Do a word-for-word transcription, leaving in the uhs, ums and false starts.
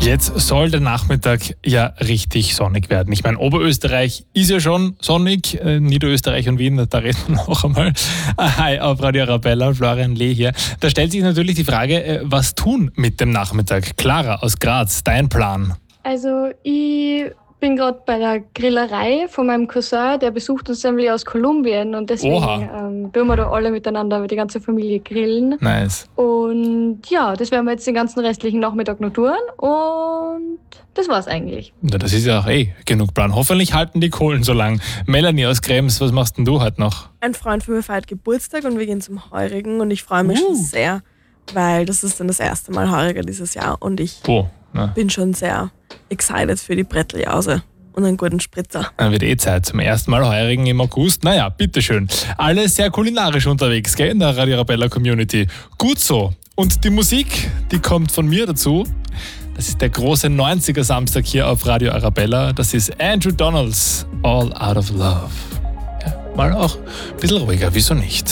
Jetzt soll der Nachmittag ja richtig sonnig werden. Ich meine, Oberösterreich ist ja schon sonnig, äh, Niederösterreich und Wien, da reden wir noch einmal. Hi, auf Radio Arabella, Florian Lee hier. Da stellt sich natürlich die Frage, äh, was tun mit dem Nachmittag? Clara aus Graz, dein Plan? Also ich bin gerade bei der Grillerei von meinem Cousin, der besucht uns nämlich aus Kolumbien und deswegen ähm, tun wir da alle miteinander, die ganze Familie grillen. Nice. Und ja, das werden wir jetzt den ganzen restlichen Nachmittag noch tun und das war's eigentlich. Ja, das ist ja auch eh genug Plan. Hoffentlich halten die Kohlen so lang. Melanie aus Krems, was machst denn du heute noch? Ein Freund von mir feiert Geburtstag und wir gehen zum Heurigen und ich freue mich uh. schon sehr, weil das ist dann das erste Mal Heuriger dieses Jahr und ich oh, ne. bin schon sehr excited für die Bretteljause und einen guten Spritzer. Dann wird eh Zeit zum ersten Mal Heurigen im August. Naja, bitteschön. Alle sehr kulinarisch unterwegs, gell, in der Radio Arabella Community. Gut so. Und die Musik, die kommt von mir dazu. Das ist der große neunziger Samstag hier auf Radio Arabella. Das ist Andrew Donalds, All Out of Love. Ja, mal auch ein bisschen ruhiger, wieso nicht?